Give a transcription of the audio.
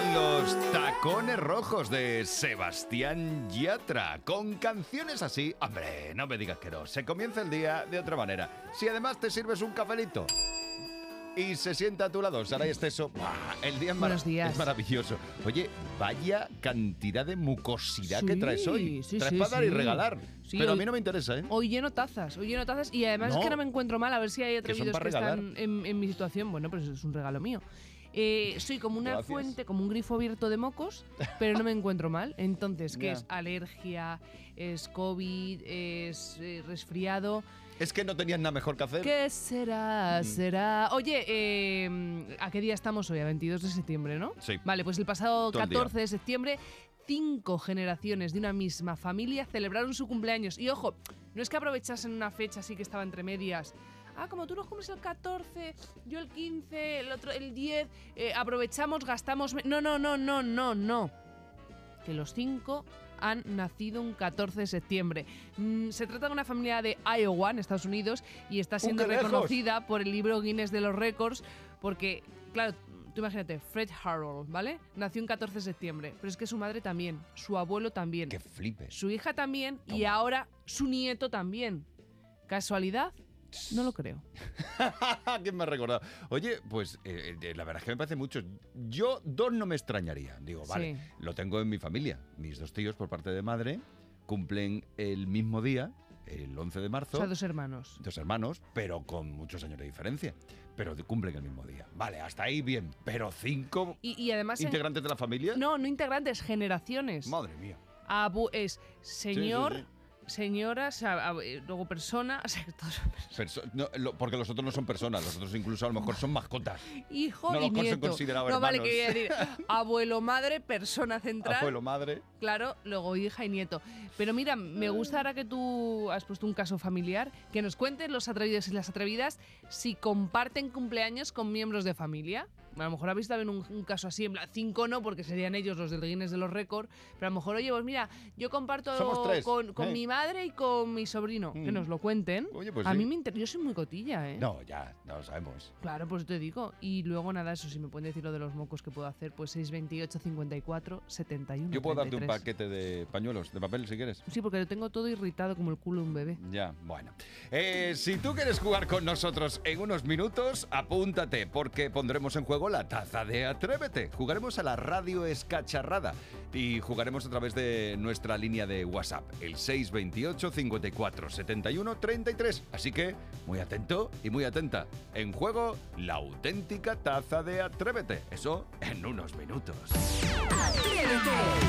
Los Tacones Rojos de Sebastián Yatra. Con canciones así, hombre, no me digas que no. Se comienza el día de otra manera. Si además te sirves un cafelito y se sienta a tu lado Saray Esteso, ¡buah! El día es maravilloso. Oye, vaya cantidad de mucosidad que traes hoy. Traes para dar y regalar. Sí, pero a mí no me interesa, ¿eh? Hoy lleno tazas y además es que no me encuentro mal. A ver si hay atrevidos que están en mi situación. Bueno, pues es un regalo mío. Soy como una fuente, como un grifo abierto de mocos, pero no me encuentro mal. Entonces, ¿qué es? Alergia, es COVID, es resfriado. Es que no tenías nada mejor que hacer. ¿Qué será? Será. Oye, ¿a qué día estamos hoy? A 22 de septiembre, ¿no? Sí. Vale, pues el pasado 14 de septiembre 5 generaciones de una misma familia celebraron su cumpleaños. Y ojo, no es que aprovechasen una fecha así que estaba entre medias. Como tú los cumples el 14, yo el 15, el otro el 10, aprovechamos, gastamos... No. Que los 5 han nacido un 14 de septiembre. Se trata de una familia de Iowa, en Estados Unidos, y está siendo reconocida por el libro Guinness de los Récords porque, claro, tú imagínate, Fred Harold, ¿vale? Nació un 14 de septiembre, pero es que su madre también, su abuelo también. ¡Qué flipe! Su hija también. Toma. Y ahora su nieto también. ¿Casualidad? No lo creo. ¿Quién me ha recordado? Oye, pues la verdad es que me parece mucho. Yo 2 no me extrañaría. Digo, vale, lo tengo en mi familia. Mis 2 tíos por parte de madre cumplen el mismo día, el 11 de marzo. O sea, 2 hermanos. 2 hermanos, pero con muchos años de diferencia. Pero cumplen el mismo día. Vale, hasta ahí bien. Pero 5 y además integrantes de la familia. No integrantes, generaciones. Madre mía. Es señor... Sí. Señora, luego persona... porque los otros no son personas, los otros incluso a lo mejor son mascotas. Hijo y nieto. No los son considerados hermanos. Vale, que voy a decir abuelo, madre, persona central. Abuelo, madre. Claro, luego hija y nieto. Pero mira, me gusta ahora que tú has puesto un caso familiar, que nos cuenten los atrevidos y las atrevidas si comparten cumpleaños con miembros de familia. A lo mejor habéis también un caso así, en plan 5 no, porque serían ellos los del Guinness de los Récords, pero a lo mejor, oye, pues mira, yo comparto con mi madre y con mi sobrino. Que nos lo cuenten. Oye, pues a mí me interesa, yo soy muy cotilla, ¿eh? No, ya lo sabemos. Claro, pues te digo. Y luego nada, eso, si me pueden decir lo de los mocos que puedo hacer, pues 628 54 71 Yo puedo 33. darte un paquete de pañuelos, de papel, si quieres. Sí, porque lo tengo todo irritado como el culo de un bebé. Ya, bueno. Si tú quieres jugar con nosotros en unos minutos, apúntate, porque pondremos en juego la taza de Atrévete. Jugaremos a la radio escacharrada y jugaremos a través de nuestra línea de WhatsApp, el 628 54 71 33. Así que, muy atento y muy atenta. En juego, la auténtica taza de Atrévete. Eso en unos minutos. ¡Atrévete!